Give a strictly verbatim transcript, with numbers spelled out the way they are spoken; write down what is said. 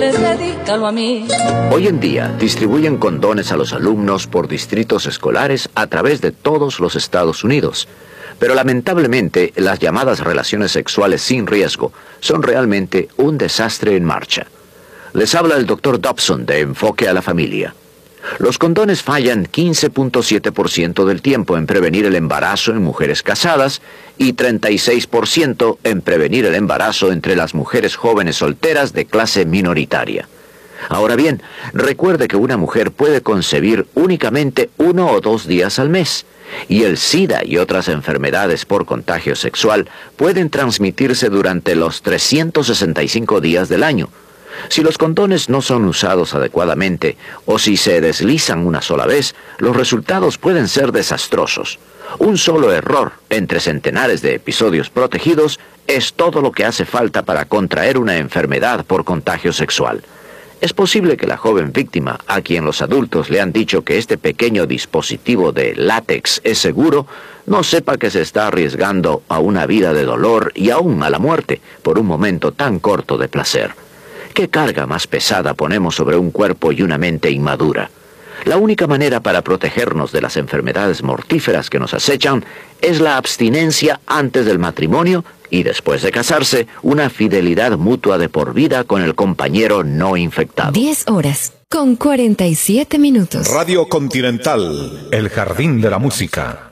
Dedícalo a mí. Hoy en día distribuyen condones a los alumnos por distritos escolares a través de todos los Estados Unidos. Pero lamentablemente las llamadas relaciones sexuales sin riesgo son realmente un desastre en marcha. Les habla el doctor Dobson de Enfoque a la Familia. Los condones fallan quince punto siete por ciento del tiempo en prevenir el embarazo en mujeres casadas y treinta y seis por ciento en prevenir el embarazo entre las mujeres jóvenes solteras de clase minoritaria. Ahora bien, recuerde que una mujer puede concebir únicamente uno o dos días al mes, y el SIDA y otras enfermedades por contagio sexual pueden transmitirse durante los trescientos sesenta y cinco días del año. Si los condones no son usados adecuadamente o si se deslizan una sola vez, los resultados pueden ser desastrosos. Un solo error entre centenares de episodios protegidos es todo lo que hace falta para contraer una enfermedad por contagio sexual. Es posible que la joven víctima, a quien los adultos le han dicho que este pequeño dispositivo de látex es seguro, no sepa que se está arriesgando a una vida de dolor y aún a la muerte por un momento tan corto de placer. ¿Qué carga más pesada ponemos sobre un cuerpo y una mente inmadura? La única manera para protegernos de las enfermedades mortíferas que nos acechan es la abstinencia antes del matrimonio y después de casarse, una fidelidad mutua de por vida con el compañero no infectado. diez horas con cuarenta y siete minutos. Radio Continental, el jardín de la música.